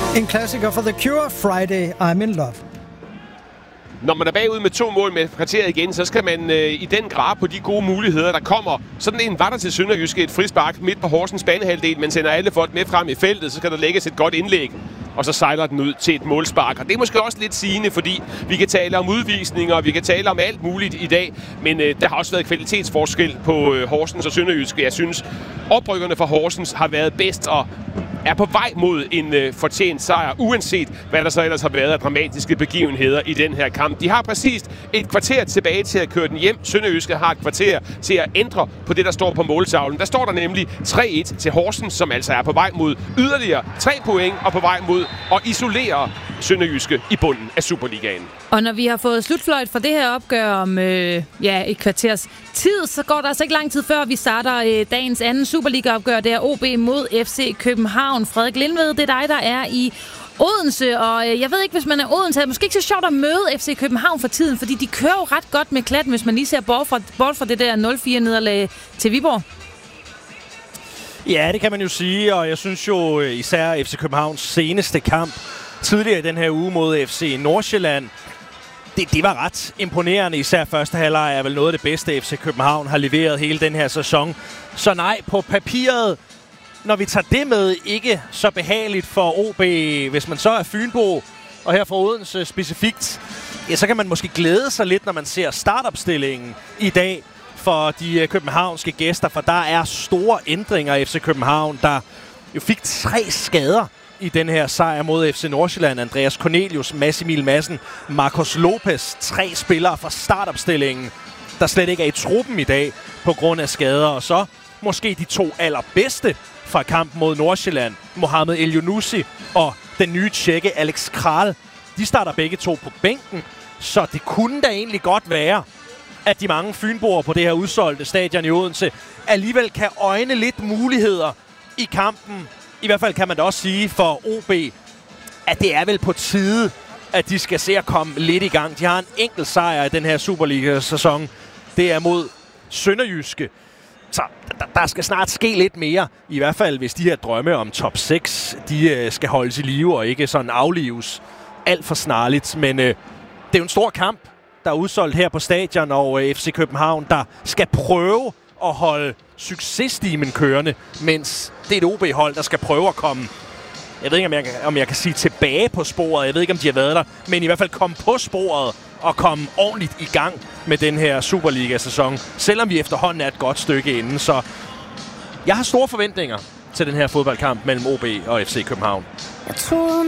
En klassiker for The Cure, Friday, I'm in Love. Når man er bagud med 2 mål med kvarteret igen, så skal man i den grad på de gode muligheder, der kommer. Sådan en var der til Sønderjyske, et frispark midt på Horsens banehalvdel, men sender alle folk med frem i feltet, så skal der lægges et godt indlæg, og så sejler den ud til et målspark. Og det er måske også lidt sigende, fordi vi kan tale om udvisninger, og vi kan tale om alt muligt i dag, men der har også været kvalitetsforskel på Horsens og Sønderjyske. Jeg synes, oprykkerne fra Horsens har været bedst og er på vej mod en fortjent sejr, uanset hvad der så ellers har været af dramatiske begivenheder i den her kamp. De har præcis et kvarter tilbage til at køre den hjem. Sønderjyske har et kvarter til at ændre på det, der står på måltavlen. Der står der nemlig 3-1 til Horsens, som altså er på vej mod yderligere 3 point og på vej mod at isolere Sønderjyske i bunden af Superligaen. Og når vi har fået slutfløjt for det her opgør om et kvarters tid, så går der altså ikke lang tid før, vi starter dagens anden Superliga-opgør. Det er OB mod FC København. Frederik Lindved, det er dig, der er i Odense, og jeg ved ikke, hvis man er Odense, er det måske ikke så sjovt at møde FC København for tiden, fordi de kører jo ret godt med klatten, hvis man lige ser bort fra det der 0-4-nederlag til Viborg. Ja, det kan man jo sige, og jeg synes jo især FC Københavns seneste kamp tidligere i den her uge mod FC Nordsjælland, det var ret imponerende. Især første halvleg er vel noget af det bedste, FC København har leveret hele den her sæson. Så nej, på papiret, når vi tager det med, ikke så behageligt for OB. Hvis man så er Fynbo, og her fra Odense specifikt, ja, så kan man måske glæde sig lidt, når man ser startopstillingen i dag for de københavnske gæster, for der er store ændringer i FC København, der jo fik 3 skader i den her sejr mod FC Nordsjælland. Andreas Cornelius, Mads Emil Madsen, Marcos Lopez. 3 spillere fra startopstillingen, der slet ikke er i truppen i dag på grund af skader. Og så måske de 2 allerbedste fra kampen mod Nordsjælland, Mohamed Elyounoussi og den nye tjekke Alex Kral. De starter begge 2 på bænken, så det kunne da egentlig godt være, at de mange fynboer på det her udsolgte stadion i Odense alligevel kan øjne lidt muligheder i kampen. I hvert fald kan man da også sige for OB, at det er vel på tide, at de skal se at komme lidt i gang. De har en enkelt sejr i den her Superliga-sæson. Det er mod Sønderjyske. Så der skal snart ske lidt mere. I hvert fald, hvis de her drømme om top 6, de skal holdes i live og ikke sådan aflives alt for snarligt. Men det er jo en stor kamp, der er udsolgt her på stadion, og FC København, der skal prøve at holde successtimen kørende, mens det er et OB-hold, der skal prøve at komme, jeg ved ikke, om jeg kan sige tilbage på sporet, jeg ved ikke, om de har været der, men i hvert fald komme på sporet og komme ordentligt i gang med den her Superliga-sæson, selvom vi efterhånden er et godt stykke inden. Så jeg har store forventninger til den her fodboldkamp mellem OB og FC København. Jeg troede